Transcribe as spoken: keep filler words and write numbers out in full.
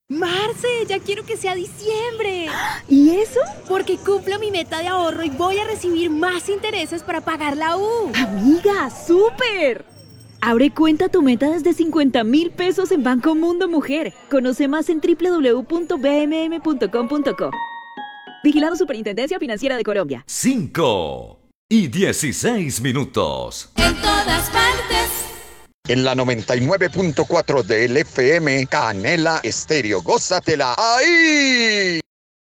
Marce, ya quiero que sea diciembre. ¿Y eso? Porque cumplo mi meta de ahorro y voy a recibir más intereses para pagar la U. Amiga, súper. Abre cuenta tu meta desde cincuenta mil pesos en Banco Mundo Mujer. Conoce más en doble u doble u doble u punto b m m punto com punto co. Vigilado Superintendencia Financiera de Colombia. Cinco y dieciséis minutos. En todas partes. En la noventa y nueve punto cuatro del F M, Canela Estéreo. Gózatela ahí.